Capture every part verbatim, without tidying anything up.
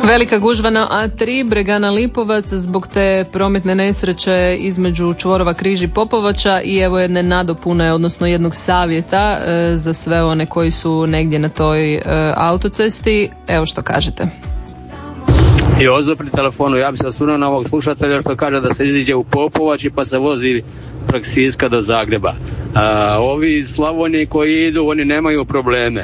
Velika gužva na A tri, Bregana Lipovac zbog te prometne nesreće između čvorova Križ i Popovača i evo jedne nadopune, odnosno jednog savjeta e, za sve one koji su negdje na toj e, autocesti. Evo što kažete. Jozo pri telefonu, ja bi se osvrnuo na ovog slušatelja što kaže da se iziđe u Popovači pa se vozi prek Siska do Zagreba. A, ovi iz Slavonije koji idu, oni nemaju probleme.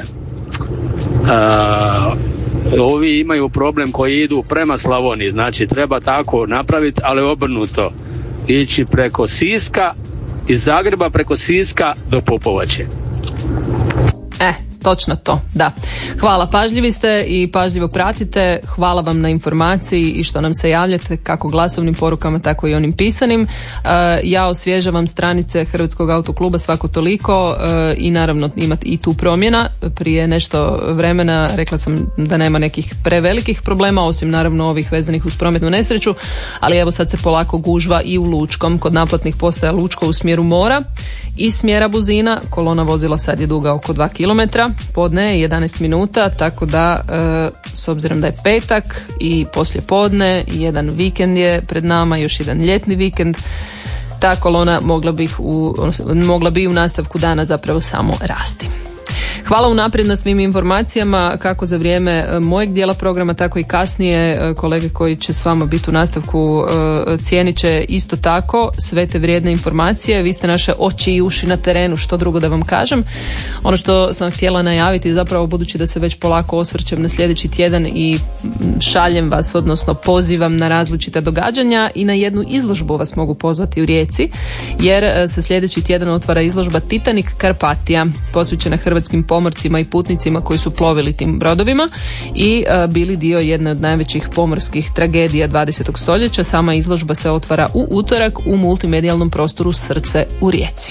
A, ovi imaju problem koji idu prema Slavoniji, znači treba tako napraviti, ali obrnuto. Ići preko Siska, iz Zagreba preko Siska do Popovače. E, točno to, da. Hvala, pažljivi ste i pažljivo pratite. Hvala vam na informaciji i što nam se javljate kako glasovnim porukama, tako i onim pisanim. Uh, ja osvježavam stranice Hrvatskog autokluba svako toliko uh, i naravno ima i tu promjena. Prije nešto vremena rekla sam da nema nekih prevelikih problema, osim naravno ovih vezanih uz prometnu nesreću, ali evo sad se polako gužva i u Lučkom, kod naplatnih postaja Lučko u smjeru mora i smjera Buzina. Kolona vozila sad je duga oko dva kilometra, podne je jedanaest minuta, tako da e, s obzirom da je petak i poslije podne, jedan vikend je pred nama, još jedan ljetni vikend, ta kolona mogla bi u, mogla bi u nastavku dana zapravo samo rasti. Hvala unaprijed na svim informacijama, kako za vrijeme mojeg dijela programa, tako i kasnije. Kolege koji će s vama biti u nastavku cijenit će isto tako sve te vrijedne informacije. Vi ste naše oči i uši na terenu, što drugo da vam kažem. Ono što sam htjela najaviti, zapravo budući da se već polako osvrćem na sljedeći tjedan i šaljem vas, odnosno pozivam na različita događanja, i na jednu izložbu vas mogu pozvati u Rijeci, jer se sljedeći tjedan otvara izložba Titanik Karpatija, posvećena hrvatskim pomorcima i putnicima koji su plovili tim brodovima i a, bili dio jedne od najvećih pomorskih tragedija dvadesetog stoljeća. Sama izložba se otvara u utorak u multimedijalnom prostoru Srce u Rijeci.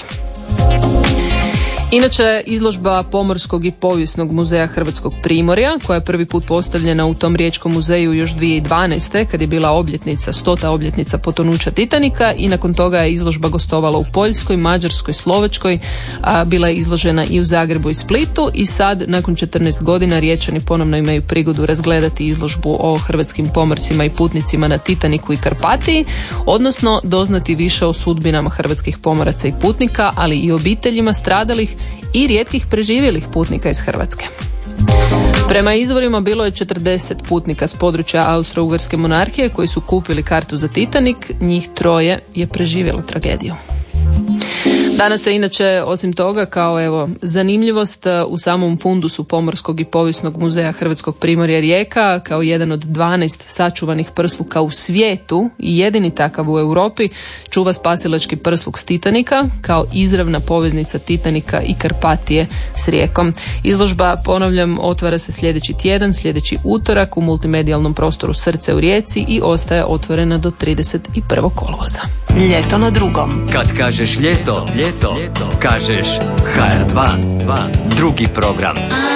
Inače, izložba Pomorskog i povijesnog muzeja Hrvatskog Primorja, koja je prvi put postavljena u tom riječkom muzeju još dvije tisuće dvanaeste. kad je bila obljetnica, stota obljetnica potonuća Titanika, i nakon toga je izložba gostovala u Poljskoj, Mađarskoj, Slovačkoj, a bila je izložena i u Zagrebu i Splitu, i sad nakon četrnaest godina Riječani ponovno imaju prigodu razgledati izložbu o hrvatskim pomorcima i putnicima na Titaniku i Karpatiji, odnosno doznati više o sudbinama hrvatskih pomoraca i putnika, ali i obiteljima stradalih i rijetkih preživjelih putnika iz Hrvatske. Prema izvorima bilo je četrdeset putnika s područja Austro-Ugarske monarhije koji su kupili kartu za Titanik, njih troje je preživjelo tragediju. Danas se inače, osim toga, kao evo zanimljivost, u samom fundusu Pomorskog i povijesnog muzeja Hrvatskog Primorja Rijeka, kao jedan od dvanaest sačuvanih prsluka u svijetu i jedini takav u Europi, čuva spasilački prsluk s Titanika kao izravna poveznica Titanika i Karpatije s Rijekom. Izložba, ponavljam, otvara se sljedeći tjedan, sljedeći utorak u multimedijalnom prostoru Srce u Rijeci i ostaje otvorena do trideset prvog kolovoza. Ljeto na drugom. Kad kažeš ljeto, ljeto, ljeto. Kažeš H R dva, drugi program.